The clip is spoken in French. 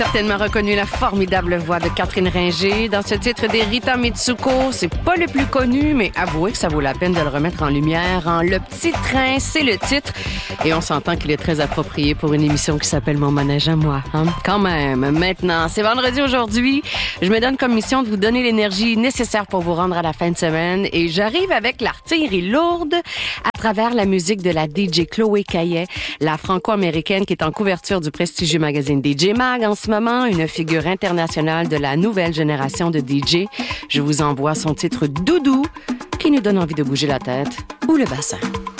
Certainement reconnu la formidable voix de Catherine Ringer. Dans ce titre des Rita Mitsuko, c'est pas le plus connu, mais avouez que ça vaut la peine de le remettre en lumière. Le Petit Train, c'est le titre. Et on s'entend qu'il est très approprié pour une émission qui s'appelle Mon manège à moi. Quand même. Maintenant, c'est vendredi aujourd'hui. Je me donne comme mission de vous donner l'énergie nécessaire pour vous rendre à la fin de semaine. Et j'arrive avec l'artillerie lourde à travers la musique de la DJ Chloé Caillet, la franco-américaine qui est en couverture du prestigieux magazine DJ Mag en ce moment, une figure internationale de la nouvelle génération de DJ. Je vous envoie son titre Doudou qui nous donne envie de bouger la tête ou le bassin.